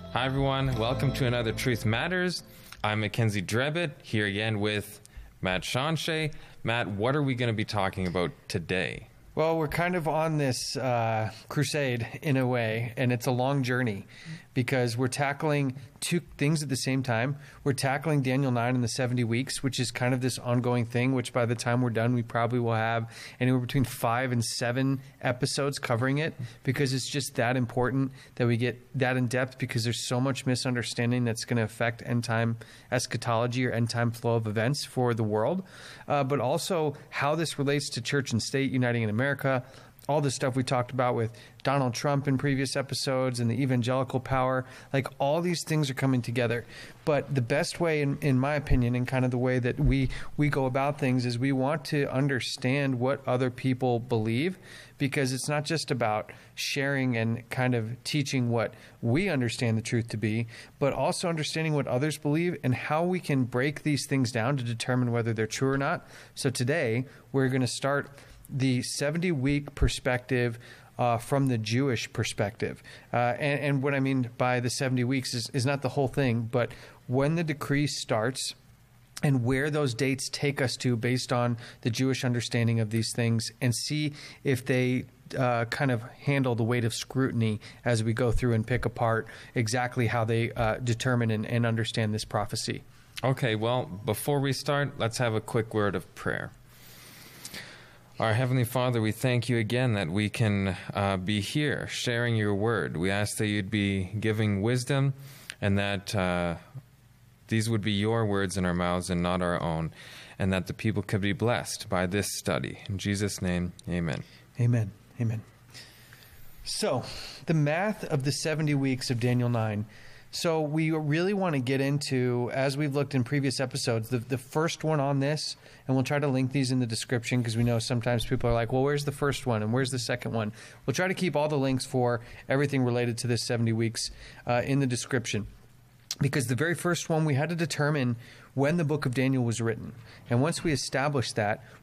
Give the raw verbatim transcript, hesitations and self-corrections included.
Hi, everyone. Welcome to another Truth Matters. I'm Mackenzie Drebbett, here again with Matt Shawnshea. Matt, what are we going to be talking about today? Well, we're kind of on this uh, crusade in a way, and it's a long journey because we're tackling two things at the same time. We're tackling Daniel nine in the seventy weeks, which is kind of this ongoing thing, which by the time we're done, we probably will have anywhere between five and seven episodes covering it because it's just that important that we get that in depth because there's so much misunderstanding that's going to affect end time eschatology or end time flow of events for the world, uh, but also how this relates to church and state uniting in America. All the stuff we talked about with Donald Trump in previous episodes and the evangelical power, like all these things are coming together. But the best way, in, in my opinion, and kind of the way that we, we go about things is we want to understand what other people believe, because it's not just about sharing and kind of teaching what we understand the truth to be, but also understanding what others believe and how we can break these things down to determine whether they're true or not. So today we're going to start the seventy-week perspective uh, from the Jewish perspective. Uh, and, and what I mean by the seventy weeks is, is not the whole thing, but when the decree starts and where those dates take us to based on the Jewish understanding of these things, and see if they uh, kind of handle the weight of scrutiny as we go through and pick apart exactly how they uh, determine and, and understand this prophecy. Okay, well, before we start, let's have a quick word of prayer. Our Heavenly Father, we thank you again that we can uh, be here sharing your word. We ask that you'd be giving wisdom and that uh, these would be your words in our mouths and not our own, and that the people could be blessed by this study. In Jesus' name, amen. Amen. Amen. So, the math of the seventy weeks of Daniel nine. So we really want to get into, as we've looked in previous episodes, the, the first one on this, and we'll try to link these in the description because we know sometimes people are like, well, where's the first one and where's the second one? We'll try to keep all the links for everything related to this seventy weeks uh, in the description. Because the very first one, we had to determine when the book of Daniel was written. And once we established that,